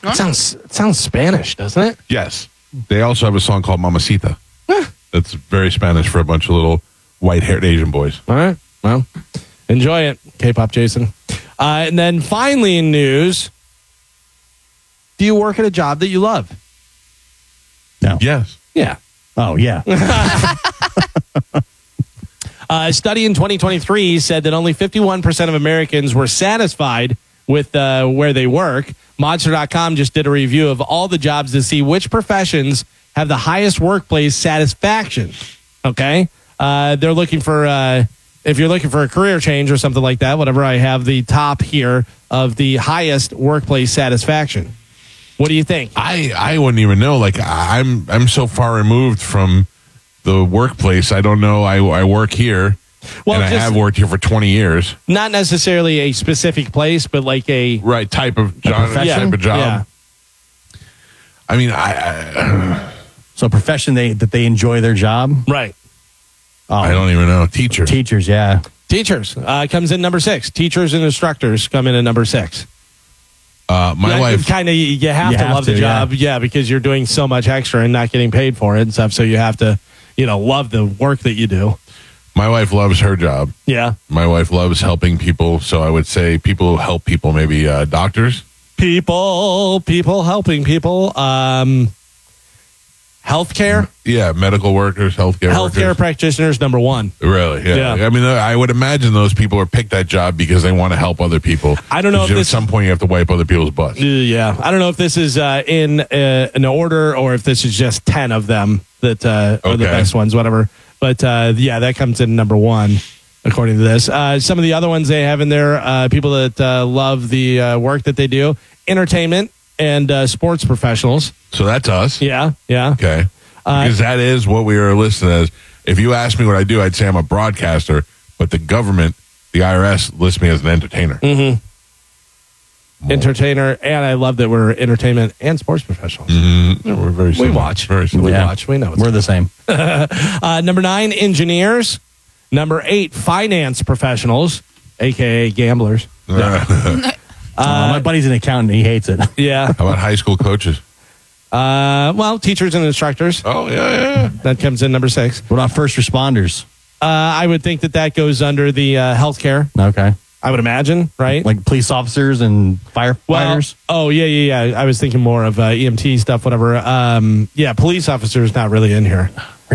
Sounds Spanish, doesn't it? Yes. They also have a song called Mamacita. That's very Spanish for a bunch of little white-haired Asian boys. All right. Well, enjoy it, K-pop Jason. And then finally in news, do you work at a job that you love? No. Yes. Yeah. Oh, yeah. A study in 2023 said that only 51% of Americans were satisfied with where they work. Monster.com just did a review of all the jobs to see which professions have the highest workplace satisfaction. Okay? They're looking for, if you're looking for a career change or something like that, whatever, I have the top here of the highest workplace satisfaction. What do you think? I wouldn't even know. Like, I'm so far removed from the workplace. I don't know. I work here. Well, and I have worked here for 20 years. Not necessarily a specific place, but like a... Right, type of job. Type of job. Yeah. I mean, So profession that they enjoy their job? Right. Oh, I don't even know. Teachers. Teachers, yeah. Teachers comes in number 6. Teachers and instructors come in at number 6. My wife... Kind of, you have to love the job. Yeah, because you're doing so much extra and not getting paid for it and stuff. So you have to, love the work that you do. My wife loves her job. Yeah. My wife loves helping people. So I would say people who help people, maybe doctors. People helping people. Healthcare. Yeah, medical workers, healthcare workers. Practitioners, number 1. Really? Yeah. I mean, I would imagine those people are picked that job because they want to help other people. I don't know if at some point you have to wipe other people's butts. Yeah. I don't know if this is in an order or if this is just 10 of them that are the best ones, whatever. But that comes in number 1, according to this. Some of the other ones they have in there, people that love the work that they do, entertainment and sports professionals. So that's us. Yeah. Okay. Because that is what we are listed as. If you ask me what I do, I'd say I'm a broadcaster, but the government, the IRS, lists me as an entertainer. Mm-hmm. Entertainer, and I love that we're entertainment and sports professionals. Mm-hmm. Yeah, we're very similar. We watch. Very similar. We watch. We know. We're the same. Number 9, engineers. Number 8, finance professionals, a.k.a. gamblers. My buddy's an accountant. He hates it. Yeah. How about high school coaches? Well, teachers and instructors. Oh, yeah. That comes in number 6. What about first responders? I would think that goes under the healthcare. Okay. I would imagine, right? Like police officers and firefighters? Well, yeah. I was thinking more of EMT stuff, whatever. Police officers not really in here.